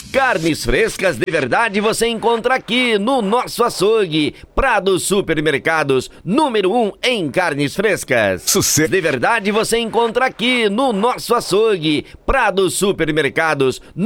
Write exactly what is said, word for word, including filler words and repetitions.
Carnes frescas de verdade você encontra aqui no nosso açougue. Prado Supermercados, número um em carnes frescas. Sucesso. De verdade você encontra aqui no nosso açougue. Prado Supermercados,